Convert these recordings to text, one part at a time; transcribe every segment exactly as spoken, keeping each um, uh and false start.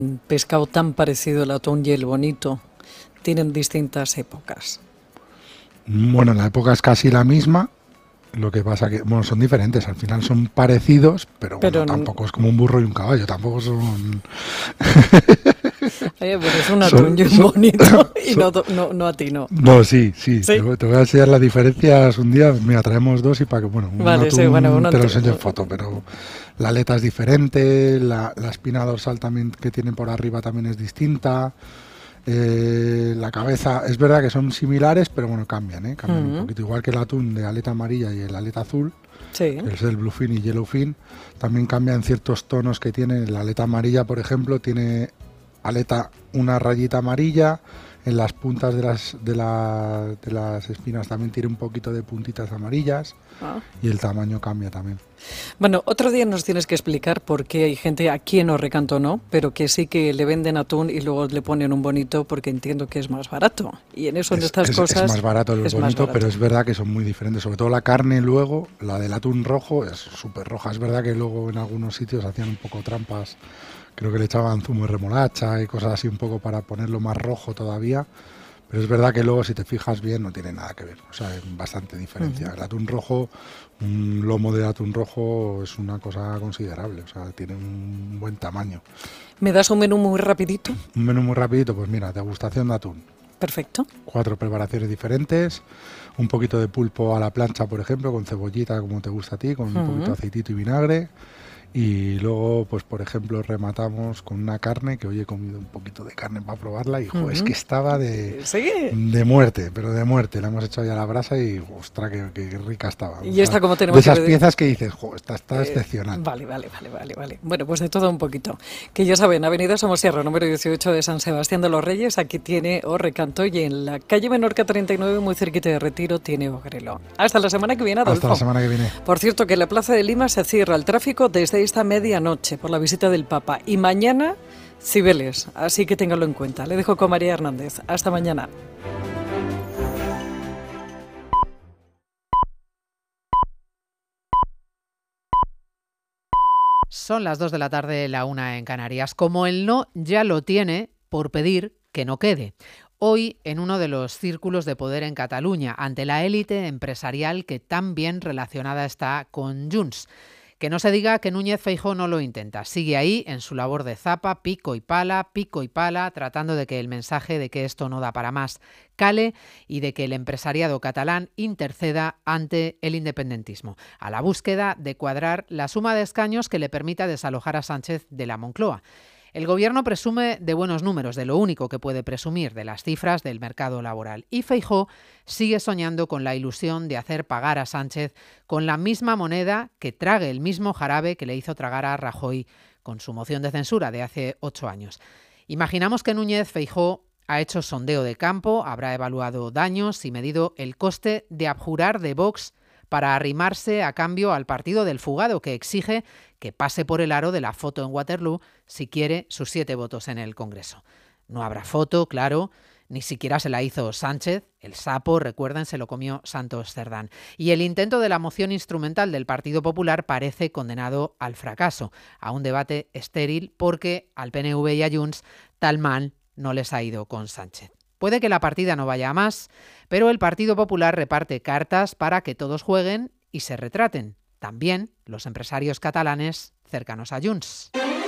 pescado tan parecido, el atún y el bonito, tienen distintas épocas. Bueno, la época es casi la misma, lo que pasa que, bueno, son diferentes, al final son parecidos, pero, pero bueno, tampoco es como un burro y un caballo, tampoco son... Oye, pero es un atún y un bonito, y no, no, no a ti, no. No, sí, sí, ¿Sí? Te, te voy a enseñar las diferencias un día, mira, traemos dos y para que, bueno, un vale, atún sí, bueno, uno te lo te... enseño en foto, pero la aleta es diferente, la, la espina dorsal también que tienen por arriba también es distinta. Eh, la cabeza, es verdad que son similares, pero bueno, cambian, ¿eh? cambian uh-huh. un poquito, igual que el atún de aleta amarilla y el aleta azul, sí. que es el bluefin y yellowfin, también cambian ciertos tonos que tiene. La aleta amarilla, por ejemplo, tiene aleta una rayita amarilla, en las puntas de las de, la, de las espinas también tiene un poquito de puntitas amarillas ah. y el tamaño cambia también. Bueno, otro día nos tienes que explicar por qué hay gente aquí en Orrecanto no, pero que sí que le venden atún y luego le ponen un bonito porque entiendo que es más barato. Y en eso, es, en estas es, cosas... Es más barato el es bonito, barato. Pero es verdad que son muy diferentes. Sobre todo la carne luego, la del atún rojo es súper roja. Es verdad que luego en algunos sitios hacían un poco trampas. Creo que le echaban zumo de remolacha y cosas así un poco para ponerlo más rojo todavía. Pero es verdad que luego, si te fijas bien, no tiene nada que ver. O sea, hay bastante diferencia. Uh-huh. El atún rojo, un lomo de atún rojo es una cosa considerable. O sea, tiene un buen tamaño. ¿Me das un menú muy rapidito? Un menú muy rapidito, pues mira, degustación de atún. Perfecto. Cuatro preparaciones diferentes. Un poquito de pulpo a la plancha, por ejemplo, con cebollita, como te gusta a ti, con uh-huh. un poquito de aceitito y vinagre. Y luego, pues por ejemplo, rematamos con una carne, que hoy he comido un poquito de carne para probarla y jo, uh-huh. es que estaba de, ¿Sí? de muerte, pero de muerte. La hemos hecho ahí a la brasa y ostras, que, que rica estaba. Y o sea, esta como tenemos de esas que... piezas que dices, jo, esta está eh, excepcional. Vale, vale, vale, vale, vale. Bueno, pues de todo un poquito. Que ya saben, Avenida Somosierra, número dieciocho de San Sebastián de los Reyes, aquí tiene Orrecanto y en la calle Menorca treinta y nueve, muy cerquita de Retiro, tiene Ogrelo. Hasta la semana que viene, Adolfo. Hasta la semana que viene. Por cierto, que en la Plaza de Lima se cierra el tráfico desde esta medianoche por la visita del Papa. Y mañana, Cibeles, así que téngalo en cuenta. Le dejo con María Hernández. Hasta mañana. Son las dos de la tarde, la una en Canarias. Como el no ya lo tiene, por pedir que no quede. Hoy, en uno de los círculos de poder en Cataluña, ante la élite empresarial que tan bien relacionada está con Junts. Que no se diga que Núñez Feijóo no lo intenta. Sigue ahí en su labor de zapa, pico y pala, pico y pala, tratando de que el mensaje de que esto no da para más cale y de que el empresariado catalán interceda ante el independentismo, a la búsqueda de cuadrar la suma de escaños que le permita desalojar a Sánchez de la Moncloa. El Gobierno presume de buenos números, de lo único que puede presumir, de las cifras del mercado laboral. Y Feijóo sigue soñando con la ilusión de hacer pagar a Sánchez con la misma moneda que trague el mismo jarabe que le hizo tragar a Rajoy con su moción de censura de hace ocho años. Imaginamos que Núñez Feijóo ha hecho sondeo de campo, habrá evaluado daños y medido el coste de abjurar de Vox para arrimarse a cambio al partido del fugado, que exige que pase por el aro de la foto en Waterloo si quiere sus siete votos en el Congreso. No habrá foto, claro, ni siquiera se la hizo Sánchez, el sapo, recuerden, se lo comió Santos Cerdán. Y el intento de la moción instrumental del Partido Popular parece condenado al fracaso, a un debate estéril, porque al P N V y a Junts tal mal no les ha ido con Sánchez. Puede que la partida no vaya a más, pero el Partido Popular reparte cartas para que todos jueguen y se retraten. También los empresarios catalanes cercanos a Junts.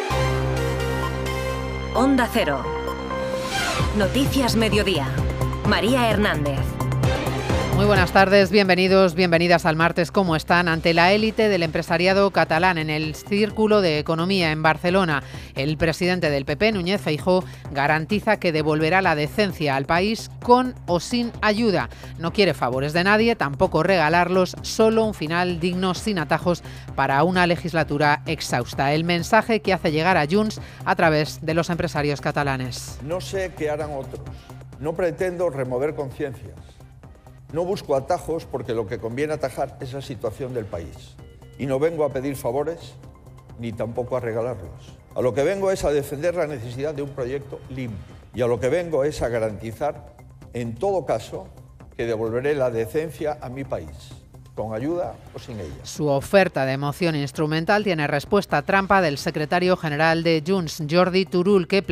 Onda Cero. Noticias Mediodía. María Hernández. Muy buenas tardes, bienvenidos, bienvenidas al martes. ¿Cómo están? Ante la élite del empresariado catalán en el Círculo de Economía en Barcelona, el presidente del P P, Núñez Feijóo, garantiza que devolverá la decencia al país con o sin ayuda. No quiere favores de nadie, tampoco regalarlos, solo un final digno, sin atajos, para una legislatura exhausta. El mensaje que hace llegar a Junts a través de los empresarios catalanes. No sé qué harán otros. No pretendo remover conciencias. No busco atajos porque lo que conviene atajar es la situación del país. Y no vengo a pedir favores ni tampoco a regalarlos. A lo que vengo es a defender la necesidad de un proyecto limpio. Y a lo que vengo es a garantizar, en todo caso, que devolveré la decencia a mi país. con ayuda o sin ella. Su oferta de moción instrumental tiene respuesta trampa del secretario general de Junts, Jordi Turull, que